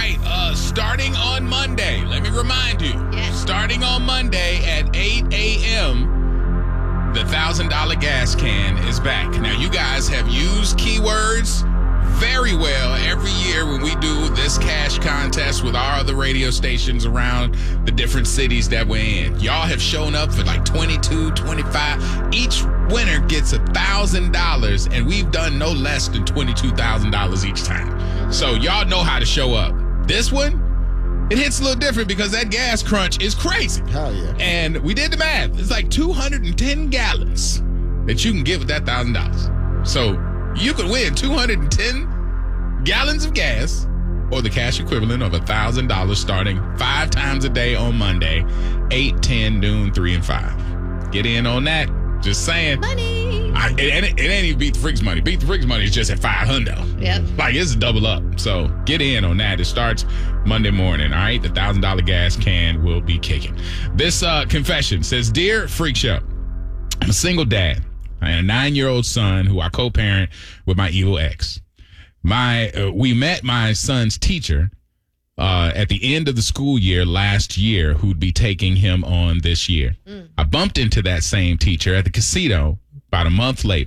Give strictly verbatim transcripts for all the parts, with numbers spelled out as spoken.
right. Uh, starting on Monday, let me remind you. Yes. Starting on Monday at eight a.m., the one thousand dollars gas can is back. Now, you guys have used keywords very well every year when we do this cash contest with our other radio stations around the different cities that we're in. Y'all have shown up for like twenty-two, twenty-five. Each winner gets one thousand dollars, and we've done no less than twenty-two thousand dollars each time. So y'all know how to show up. This one, it hits a little different because that gas crunch is crazy. Hell yeah. And we did the math. It's like two hundred ten gallons that you can get with that one thousand dollars. So you could win two hundred ten gallons of gas or the cash equivalent of one thousand dollars starting five times a day on Monday, eight, ten, noon, three, and five. Get in on that. Just saying. Money. I, it, it, it ain't even Beat the Freaks money. Beat the Freaks money is just at five hundred. Yep. Like, it's a double up. So get in on that. It starts Monday morning, all right? The one thousand dollars gas can will be kicking. This uh, confession says, Dear Freak Show, I'm a single dad. I have a nine-year-old son who I co-parent with my evil ex. My uh, we met my son's teacher uh, at the end of the school year last year, who'd be taking him on this year. Mm. I bumped into that same teacher at the casino about a month later.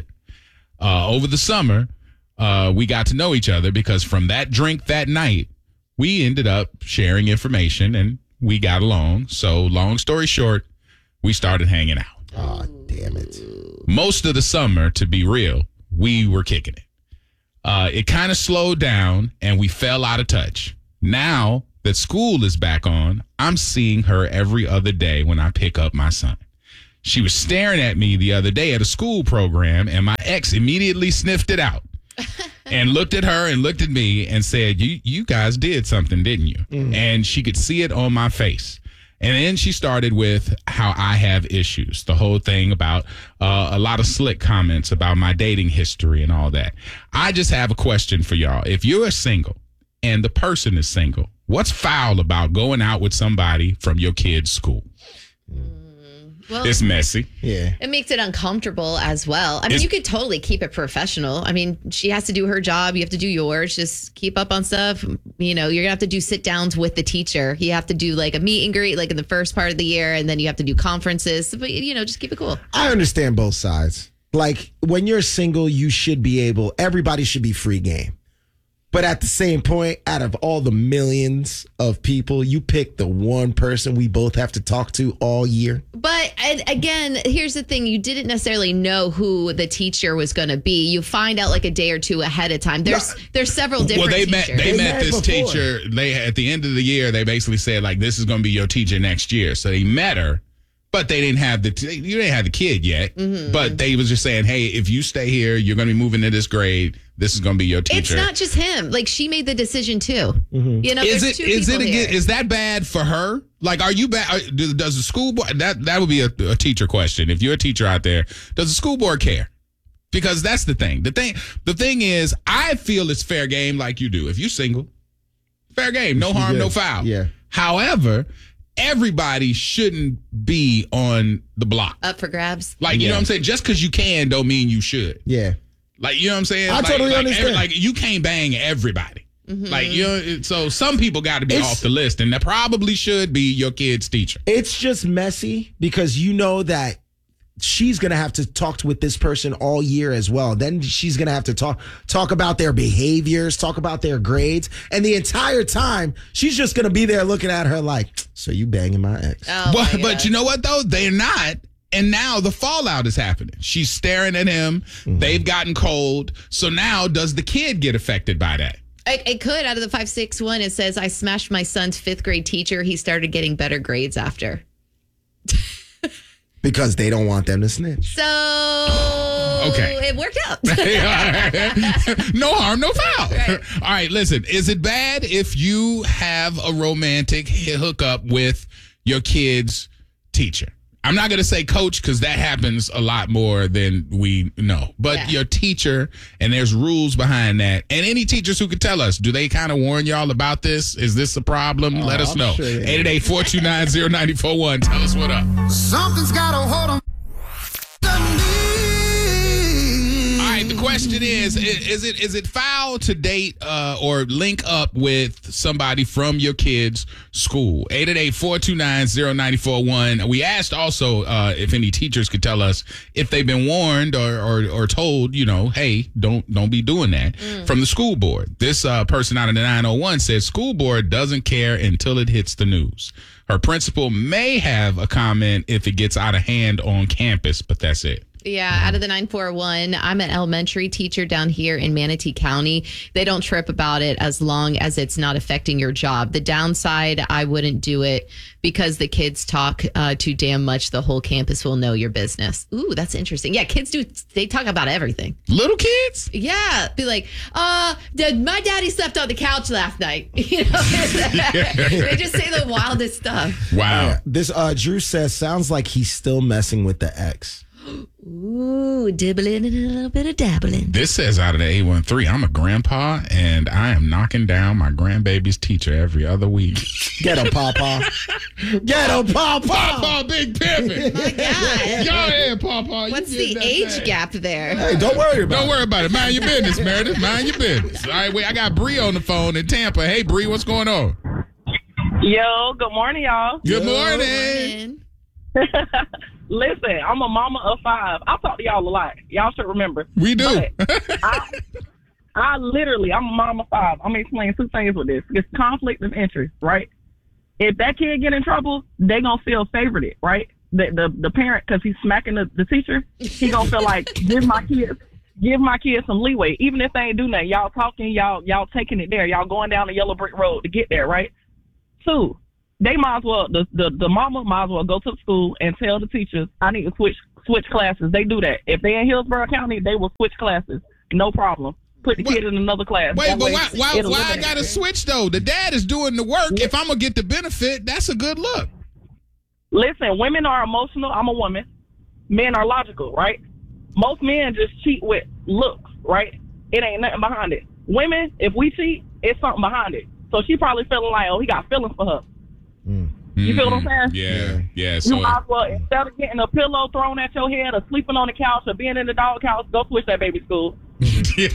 Uh, over the summer, uh, we got to know each other because from that drink that night, we ended up sharing information and we got along. So long story short, we started hanging out. Oh, damn it. Most of the summer, to be real, we were kicking it. Uh, it kind of slowed down and we fell out of touch. Now that school is back on, I'm seeing her every other day when I pick up my son. She was staring at me the other day at a school program, and my ex immediately sniffed it out and looked at her and looked at me and said, you you guys did something, didn't you? Mm. And she could see it on my face. And then she started with how I have issues, the whole thing about uh, a lot of slick comments about my dating history and all that. I just have a question for y'all. If you're single and the person is single, what's foul about going out with somebody from your kid's school? Well, it's messy. Yeah. It makes it uncomfortable as well. I mean, It's, you could totally keep it professional. I mean, she has to do her job. You have to do yours. Just keep up on stuff. You know, you're going to have to do sit downs with the teacher. You have to do like a meet and greet, like in the first part of the year. And then you have to do conferences. But, you know, just keep it cool. I understand both sides. Like, when you're single, you should be able, everybody should be free game. But at the same point, out of all the millions of people, you pick the one person we both have to talk to all year. But and again, here's the thing. You didn't necessarily know who the teacher was going to be. You find out like a day or two ahead of time. There's no. there's several different well, they teachers. Met, they, they met, met this before. teacher. They at the end of the year, they basically said, like, this is going to be your teacher next year. So they met her. But they didn't have the t- you didn't have the kid yet. Mm-hmm. But they was just saying, hey, if you stay here, you're going to be moving to this grade. This is going to be your teacher. It's not just him. Like, she made the decision too. Mm-hmm. You know, is there's it two is it people again, here. is that bad for her? Like, are you bad? Does the school board that that would be a, a teacher question? If you're a teacher out there, does the school board care? Because that's the thing. The thing the thing is, I feel it's fair game, like you do. If you're single, fair game, no harm, yeah. no foul. Yeah. However, everybody shouldn't be on the block. Up for grabs. Like, you yeah. know what I'm saying? Just because you can don't mean you should. Yeah. Like, you know what I'm saying? I like, totally like, understand. Every, like, you can't bang everybody. Mm-hmm. Like, you know, so some people got to be It's, off the list, and that probably should be your kid's teacher. It's just messy because you know that she's going to have to talk with this person all year as well. Then she's going to have to talk talk about their behaviors, talk about their grades. And the entire time, she's just going to be there looking at her like, so you banging my ex. Oh, but, my but God. you know what, though? They're not. And now the fallout is happening. She's staring at him. Mm-hmm. They've gotten cold. So now does the kid get affected by that? It, it could. Out of the five six one, it says, I smashed my son's fifth grade teacher. He started getting better grades after. Because they don't want them to snitch. So okay, it worked out. No harm, no foul. Right. All right, listen. Is it bad if you have a romantic hookup with your kid's teacher? I'm not going to say coach because that happens a lot more than we know. But Yeah. your teacher, and there's rules behind that. And any teachers who could tell us, do they kind of warn y'all about this? Is this a problem? Oh, Let us I'm know. sure, yeah. eight eight eight, four two nine, zero nine four one. Tell us what up. Something's got a hold on the knee. All right, the question is, is is it is it foul to date uh, or link up with somebody from your kid's school? eight eight eight, four two nine, zero nine four one. We asked also uh, if any teachers could tell us if they've been warned or or, or told, you know, hey, don't don't be doing that mm. from the school board. This uh, person out of the nine oh one says school board doesn't care until it hits the news. Her principal may have a comment if it gets out of hand on campus, but that's it. Yeah, out of the nine four one, I'm an elementary teacher down here in Manatee County. They don't trip about it as long as it's not affecting your job. The downside, I wouldn't do it because the kids talk uh, too damn much. The whole campus will know your business. Ooh, that's interesting. Yeah, kids do. They talk about everything. Little kids? Yeah. Be like, uh, dad, my daddy slept on the couch last night. You know, they just say the wildest stuff. Wow. Uh, this uh, Drew says, sounds like he's still messing with the ex. Ooh, dibbling and a little bit of dabbling. This says out of the eight one three, I'm a grandpa and I am knocking down my grandbaby's teacher every other week. Get him, Papa. Get him, Papa. Papa, Big Pimpin'. My God. Go ahead, Papa. What's the age thing. gap there? Hey, don't worry about don't it. Don't worry about it. Mind your business, Meredith. Mind your business. All right, wait, I got Bree on the phone in Tampa. Hey, Bree, what's going on? Yo, good morning, y'all. Good morning. Good morning. Listen, I'm a mama of five. I talk to y'all a lot. Y'all should remember. We do. I, I literally, I'm a mama of five. I'm going to explain two things with this. It's conflict of interest, right? If that kid get in trouble, they going to feel favorited, right? The the, the parent, because he's smacking the, the teacher, he going to feel like, give my kids give my kids some leeway. Even if they ain't do nothing, y'all talking, y'all y'all taking it there. Y'all going down the yellow brick road to get there, right? Two, they might as well, the, the, the mama might as well go to the school and tell the teachers, I need to switch switch classes. They do that. If they in Hillsborough County, they will switch classes. No problem. Put the what? kid in another class. Wait, that but way, why, why, why I got to switch, though? The dad is doing the work. Yeah. If I'm going to get the benefit, that's a good look. Listen, women are emotional. I'm a woman. Men are logical, right? Most men just cheat with looks, right? It ain't nothing behind it. Women, if we cheat, it's something behind it. So she probably feeling like, oh, he got feelings for her. Mm. You feel what I'm saying? Yeah, yeah. So you might as well, instead of getting a pillow thrown at your head or sleeping on the couch or being in the dog house, go switch that baby school. yeah,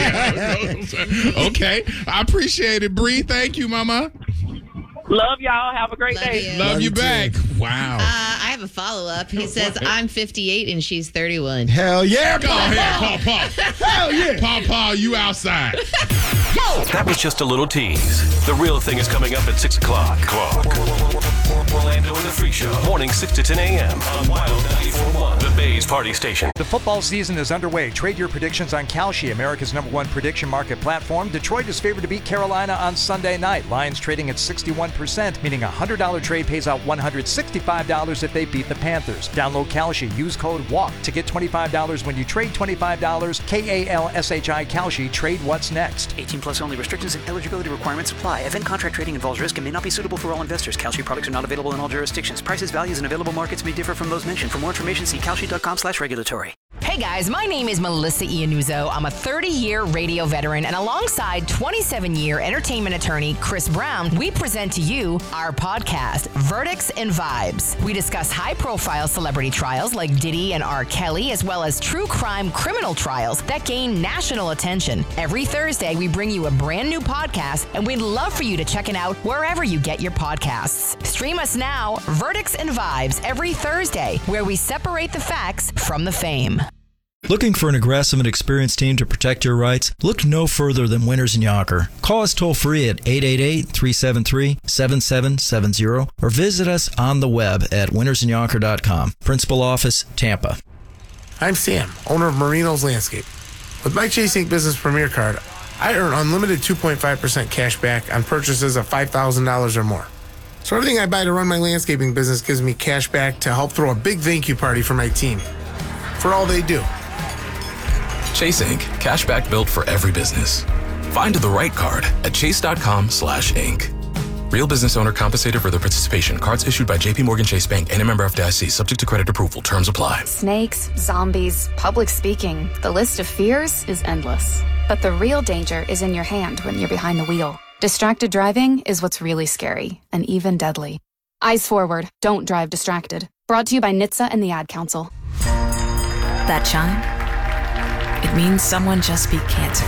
yeah. Okay. I appreciate it, Bree. Thank you, Mama. Love y'all. Have a great Love day. you. Love, Love you, you back. Too. Wow. Uh, I have a follow-up. He says, I'm fifty-eight and she's thirty-one. Hell yeah, Go ahead, Papa. Hell yeah. Papa, you outside. That was just a little tease. The real thing is coming up at six o'clock. Clock. Orlando and the Free Show. Morning six to ten a.m. on Wild ninety-four point one. The Bay's Party Station. The football season is underway. Trade your predictions on Kalshi, America's number one prediction market platform. Detroit is favored to beat Carolina on Sunday night. Lions trading at sixty-one percent, meaning a one hundred dollars trade pays out one hundred sixty-five dollars if they beat the Panthers. Download Kalshi. Use code WALK to get twenty-five dollars when you trade twenty-five dollars. K A L S H I Kalshi. Trade what's next. eighteen plus only. Restrictions and eligibility requirements apply. Event contract trading involves risk and may not be suitable for all investors. Kalshi products are not available in all jurisdictions. Prices, values, and available markets may differ from those mentioned. For more information, see kalshi.com slash regulatory. Hey guys, my name is Melissa Iannuzzo. I'm a thirty-year radio veteran, and alongside twenty-seven-year entertainment attorney Chris Brown, we present to you our podcast, Verdicts and Vibes. We discuss high-profile celebrity trials like Diddy and R. Kelly, as well as true crime criminal trials that gain national attention. Every Thursday, we bring you a brand new podcast, and we'd love for you to check it out wherever you get your podcasts. Stream us now, Verdicts and Vibes, every Thursday, where we separate the facts from the fame. Looking for an aggressive and experienced team to protect your rights? Look no further than Winters and Yocker. Call us toll-free at eight eight eight, three seven three, seven seven seven zero or visit us on the web at winters and yocker dot com. Principal Office, Tampa. I'm Sam, owner of Marino's Landscape. With my Chase Ink Business Premier Card, I earn unlimited two point five percent cash back on purchases of five thousand dollars or more. So everything I buy to run my landscaping business gives me cash back to help throw a big thank you party for my team. For all they do. Chase Ink. Cashback built for every business. Find the right card at chase.com slash ink. Real business owner compensated for their participation. Cards issued by J P Morgan Chase Bank and a member F D I C. Subject to credit approval. Terms apply. Snakes, zombies, public speaking. The list of fears is endless. But the real danger is in your hand when you're behind the wheel. Distracted driving is what's really scary and even deadly. Eyes forward. Don't drive distracted. Brought to you by N H T S A and the Ad Council. That chime? It means someone just beat cancer.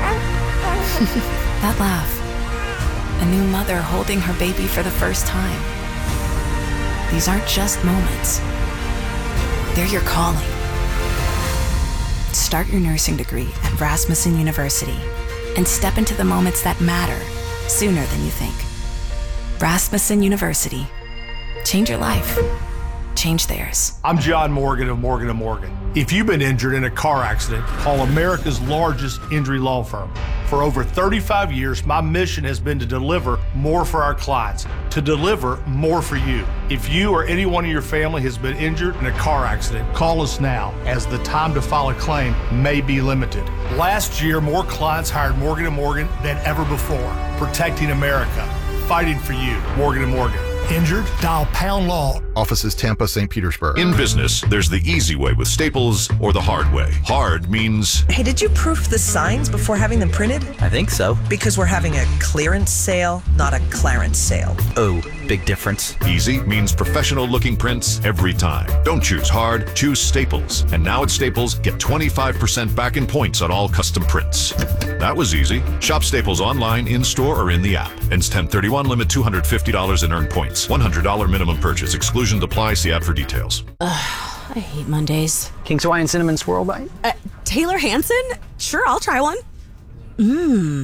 That laugh. A new mother holding her baby for the first time. These aren't just moments. They're your calling. Start your nursing degree at Rasmussen University and step into the moments that matter sooner than you think. Rasmussen University. Change your life. Change theirs. I'm John Morgan of Morgan and Morgan. If you've been injured in a car accident, call America's largest injury law firm. For over thirty-five years, my mission has been to deliver more for our clients, to deliver more for you. If you or anyone in your family has been injured in a car accident, call us now, as the time to file a claim may be limited. Last year, more clients hired Morgan and Morgan than ever before, protecting America, fighting for you. Morgan and Morgan. Injured? Dial pound law. Offices Tampa, Saint Petersburg. In business, there's the easy way with Staples or the hard way. Hard means... Hey, did you proof the signs before having them printed? I think so. Because we're having a clearance sale, not a clarence sale. Oh, big difference. Easy means professional-looking prints every time. Don't choose hard, choose Staples. And now at Staples, get twenty-five percent back in points on all custom prints. That was easy. Shop Staples online, in-store, or in the app. Ends ten thirty-one, limit two hundred fifty dollars in earned points. one hundred dollars minimum purchase. Exclusions apply. See app for details. Ugh, I hate Mondays. King's Hawaiian Cinnamon Swirl Bite? Uh, Taylor Hanson? Sure, I'll try one. Mmm.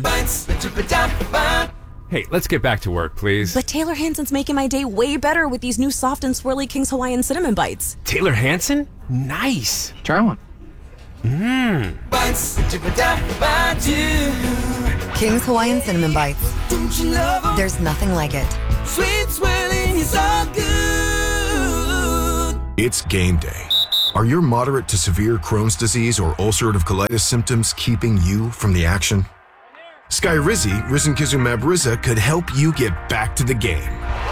Hey, let's get back to work, please. But Taylor Hanson's making my day way better with these new soft and swirly King's Hawaiian Cinnamon Bites. Taylor Hanson? Nice. Try one. Mmm. King's Hawaiian Cinnamon Bites. There's nothing like it. Sweet swirling is all good. It's game day. Are your moderate to severe Crohn's disease or ulcerative colitis symptoms keeping you from the action? Skyrizi, risankizumab Riza, could help you get back to the game.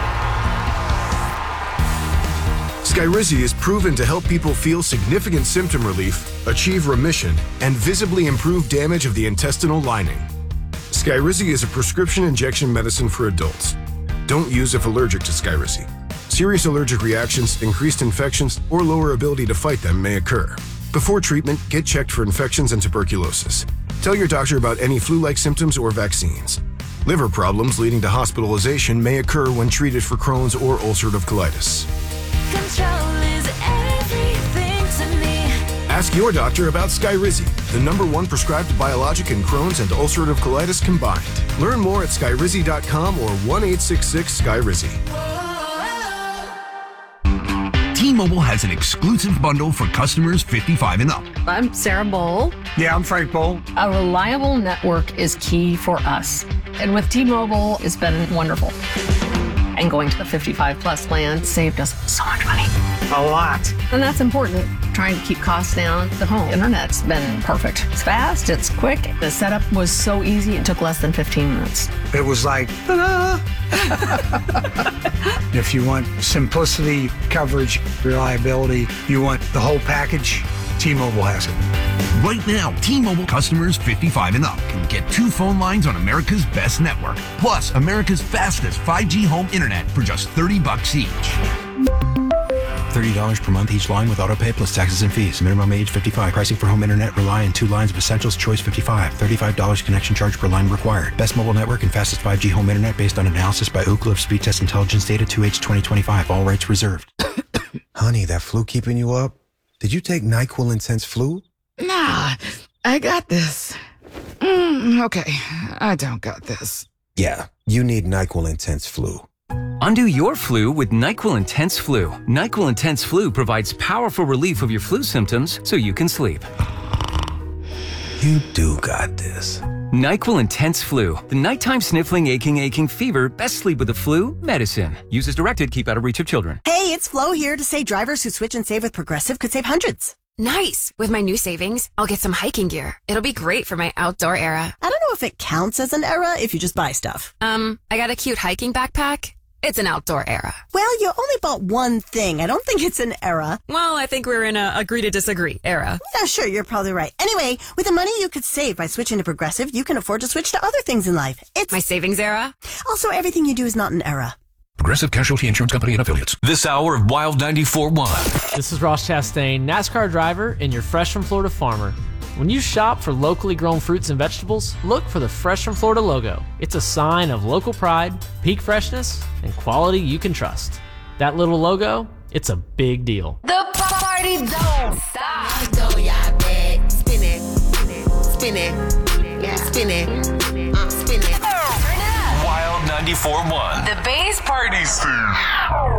Skyrizi is proven to help people feel significant symptom relief, achieve remission, and visibly improve damage of the intestinal lining. Skyrizi is a prescription injection medicine for adults. Don't use if allergic to Skyrizi. Serious allergic reactions, increased infections, or lower ability to fight them may occur. Before treatment, get checked for infections and tuberculosis. Tell your doctor about any flu-like symptoms or vaccines. Liver problems leading to hospitalization may occur when treated for Crohn's or ulcerative colitis. Control is everything to me. Ask your doctor about Skyrizi, the number one prescribed biologic in Crohn's and ulcerative colitis combined. Learn more at skyrizi dot com or one eight six six Skyrizi. T-Mobile has an exclusive bundle for customers fifty-five and up. I'm Sarah Bowl. Yeah, I'm Frank Bowl. A reliable network is key for us. And with T-Mobile, it's been wonderful. And going to the fifty-five plus plan saved us so much money. A lot. And that's important. Trying to keep costs down. The home internet's been perfect. It's fast, it's quick. The setup was so easy, it took less than fifteen minutes. It was like, ta-da! If you want simplicity, coverage, reliability, you want the whole package, T-Mobile has it. Right now, T-Mobile customers fifty-five and up can get two phone lines on America's best network, plus America's fastest five G home internet for just thirty bucks each. thirty dollars per month each line with autopay plus taxes and fees. Minimum age fifty-five. Pricing for home internet rely on two lines of Essentials Choice fifty-five. thirty-five dollars connection charge per line required. Best mobile network and fastest five G home internet based on analysis by Ookla of Speed Test Intelligence data two H twenty twenty-five. All rights reserved. Honey, that flu keeping you up? Did you take NyQuil Intense Flu? Nah, I got this. Mm, okay, I don't got this. Yeah, you need NyQuil Intense Flu. Undo your flu with NyQuil Intense Flu. NyQuil Intense Flu provides powerful relief of your flu symptoms so you can sleep. You do got this. NyQuil Intense Flu. The nighttime sniffling, aching, aching fever. Best sleep with the flu medicine. Use as directed. Keep out of reach of children. Hey, it's Flo here to say drivers who switch and save with Progressive could save hundreds. Nice. With my new savings, I'll get some hiking gear. It'll be great for my outdoor era. I don't know if it counts as an era if you just buy stuff. Um, I got a cute hiking backpack. It's an outdoor era. Well, you only bought one thing. I don't think it's an era. Well, I think we're in a agree to disagree era. Yeah, sure, you're probably right. Anyway, with the money you could save by switching to Progressive, you can afford to switch to other things in life. It's my savings era. Also, everything you do is not an era. Progressive Casualty Insurance Company and Affiliates. This hour of Wild ninety-four point one. This is Ross Chastain, NASCAR driver, and your fresh from Florida farmer. When you shop for locally grown fruits and vegetables, look for the Fresh from Florida logo. It's a sign of local pride, peak freshness, and quality you can trust. That little logo, it's a big deal. The party don't stop. Spin it, spin it, yeah. Spin it, uh, spin it. Turn it up. Wild ninety-four point one. The Bay's Party Scene.